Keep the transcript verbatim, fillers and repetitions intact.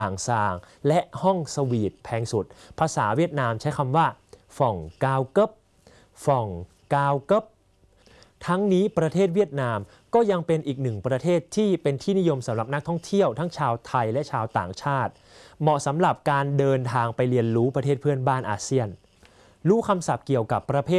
อ่างซางและห้องสวีทแพงสุดภาษาเวียดนามใช้คำว่าฟ่องกาวเกิบฟ่องกาวเกิบทั้งนี้ประเทศเวียดนามก็ยังเป็นอีกหนึ่งประเทศที่เป็นที่นิยมสำหรับนักท่องเที่ยวทั้งชาวไทยและชาวต่างชาติเหมาะสำหรับการเดินทางไปเรียนรู้ประเทศเพื่อนบ้านอาเซียนรู้คำศัพท์เกี่ยวกับประเภท